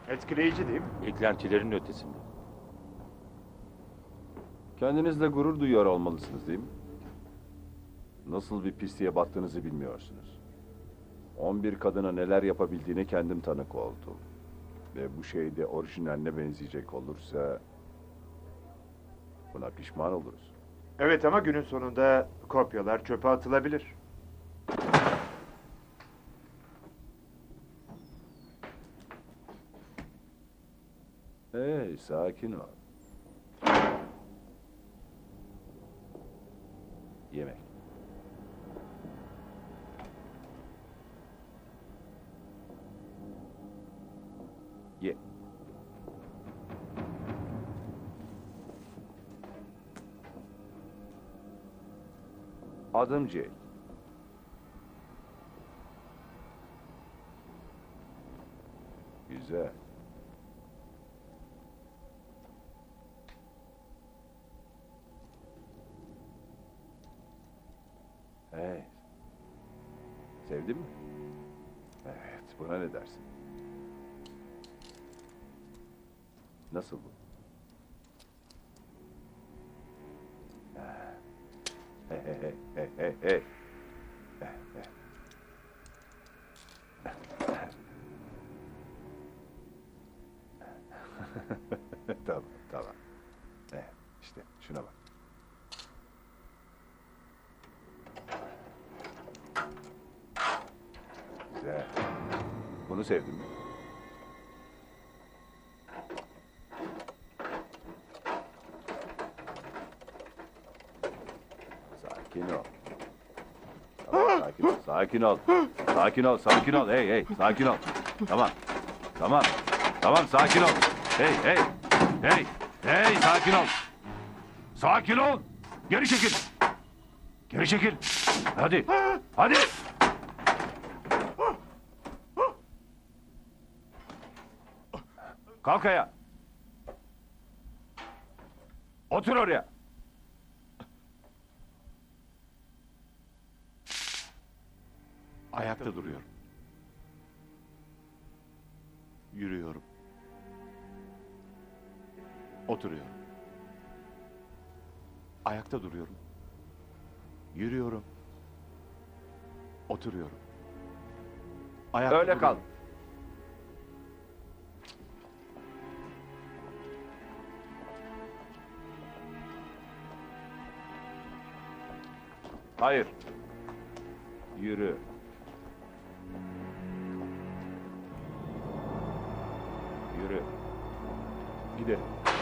Etkileyici değil mi? Eklentilerin ötesinde. Kendinizle gurur duyuyor olmalısınız değil mi? Nasıl bir pisliğe battığınızı bilmiyorsunuz. 11 kadına neler yapabildiğine kendim tanık oldum. Ve bu şey de orijinaline benzeyecek olursa buna pişman oluruz. Evet ama günün sonunda kopyalar çöpe atılabilir. Hey, sakin ol. Yemek. Ye. Adım Jake. Güzel. Hey. Sevdin mi? Evet, buna ne dersin? Nasıl bu? Hey, hey, hey, hey, hey, hey. Tamam, tamam. İşte şuna bak. Güzel. Bunu sevdin mi? Sakin ol. Tamam, sakin ol. Sakin ol. Sakin ol, sakin ol. Hey, hey, sakin ol. Tamam. Tamam. Tamam, sakin ol. Hey, hey. Hey, hey, sakin ol. Sakin ol. Geri çekil. Geri çekil. Hadi. Hadi. Kalk ayağa. Otur oraya. Ayakta duruyorum. Yürüyorum. Oturuyorum. Ayakta duruyorum. Yürüyorum. Oturuyorum. Ayakta Öyle kal. duruyorum. Hayır. Yürü. Yürü. Gidelim.